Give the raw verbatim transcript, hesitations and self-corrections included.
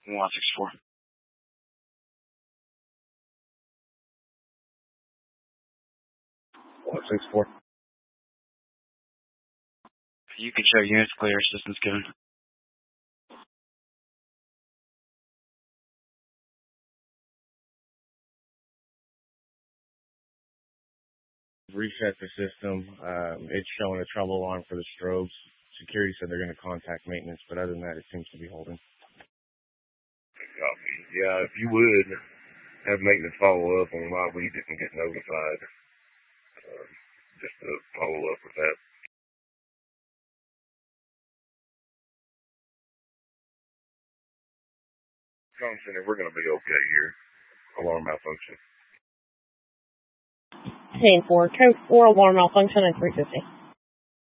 one six four. one six four. You can show units clear, assistance given. Reset the system. Um, it's showing a trouble alarm for the strobes. Security said they're going to contact maintenance, but other than that, it seems to be holding. Copy. Yeah, if you would, have maintenance follow up on why we didn't get notified. Uh, just to follow up with that. Comm Center, we're going to be okay here. Alarm malfunction. ten four, code four, alarm malfunction at three fifty.